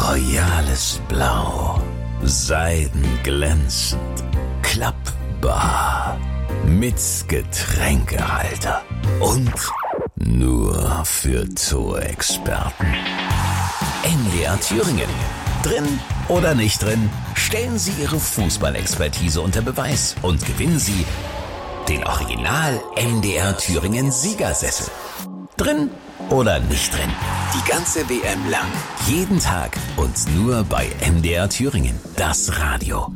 royales Blau, seidenglänzend, klappbar, mit Getränkehalter und nur für Zoo-Experten. MDR Thüringen. Drin oder nicht drin, stellen Sie Ihre Fußballexpertise unter Beweis und gewinnen Sie den Original MDR Thüringen Siegersessel. Drin oder nicht drin, die ganze WM lang, jeden Tag und nur bei MDR Thüringen, das Radio.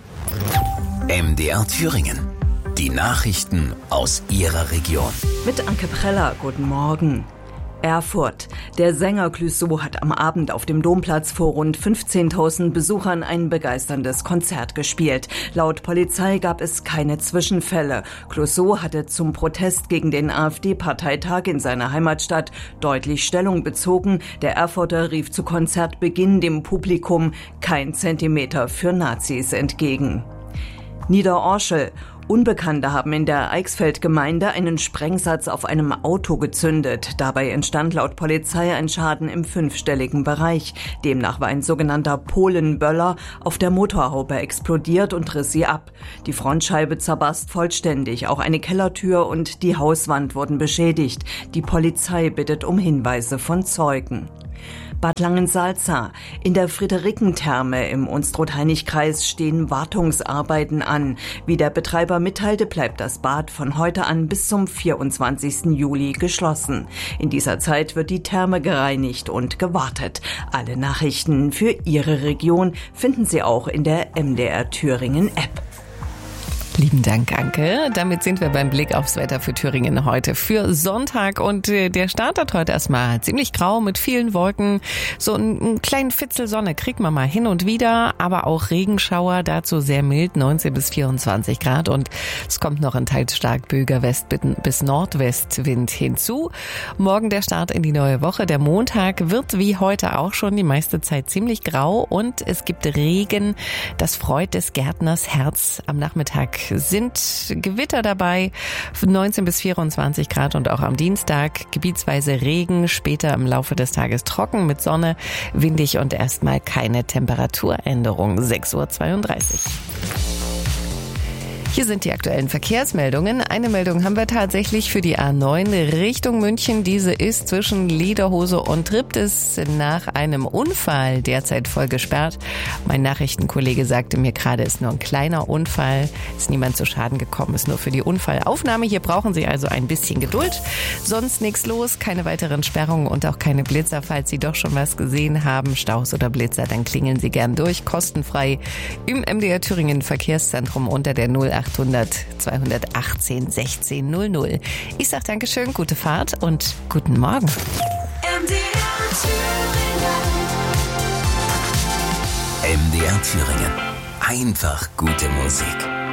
MDR Thüringen, die Nachrichten aus Ihrer Region. Mit Anke Preller, guten Morgen. Erfurt. Der Sänger Clouseau hat am Abend auf dem Domplatz vor rund 15.000 Besuchern ein begeisterndes Konzert gespielt. Laut Polizei gab es keine Zwischenfälle. Clouseau hatte zum Protest gegen den AfD-Parteitag in seiner Heimatstadt deutlich Stellung bezogen. Der Erfurter rief zu Konzertbeginn dem Publikum kein Zentimeter für Nazis entgegen. Niederorschel. Unbekannte haben in der Eichsfeld-Gemeinde einen Sprengsatz auf einem Auto gezündet. Dabei entstand laut Polizei ein Schaden im 5-stelligen Bereich. Demnach war ein sogenannter Polenböller auf der Motorhaube explodiert und riss sie ab. Die Frontscheibe zerbarst vollständig. Auch eine Kellertür und die Hauswand wurden beschädigt. Die Polizei bittet um Hinweise von Zeugen. Bad Langensalza. In der Friederikentherme im Unstrut-Hainich-Kreis stehen Wartungsarbeiten an. Wie der Betreiber mitteilte, bleibt das Bad von heute an bis zum 24. Juli geschlossen. In dieser Zeit wird die Therme gereinigt und gewartet. Alle Nachrichten für Ihre Region finden Sie auch in der MDR Thüringen App. Lieben Dank, Anke. Damit sind wir beim Blick aufs Wetter für Thüringen heute für Sonntag. Und der startet heute erstmal ziemlich grau mit vielen Wolken. So einen kleinen Fitzel Sonne kriegt man mal hin und wieder, aber auch Regenschauer, dazu sehr mild, 19 bis 24 Grad. Und es kommt noch ein teils stark böiger West- bis Nordwestwind hinzu. Morgen der Start in die neue Woche. Der Montag wird wie heute auch schon die meiste Zeit ziemlich grau und es gibt Regen. Das freut des Gärtners Herz. Am Nachmittag sind Gewitter dabei, 19 bis 24 Grad und auch am Dienstag gebietsweise Regen, später im Laufe des Tages trocken mit Sonne, windig und erstmal keine Temperaturänderung, 6:32 Uhr. Hier sind die aktuellen Verkehrsmeldungen. Eine Meldung haben wir tatsächlich für die A9 Richtung München. Diese ist zwischen Lederhose und Triptis nach einem Unfall derzeit voll gesperrt. Mein Nachrichtenkollege sagte mir gerade, es ist nur ein kleiner Unfall. Ist niemand zu Schaden gekommen, ist nur für die Unfallaufnahme. Hier brauchen Sie also ein bisschen Geduld. Sonst nichts los, keine weiteren Sperrungen und auch keine Blitzer. Falls Sie doch schon was gesehen haben, Staus oder Blitzer, dann klingeln Sie gern durch. Kostenfrei im MDR Thüringen Verkehrszentrum unter der 0800 218 16 00. Ich sag Dankeschön, gute Fahrt und guten Morgen. MDR Thüringen. Einfach gute Musik.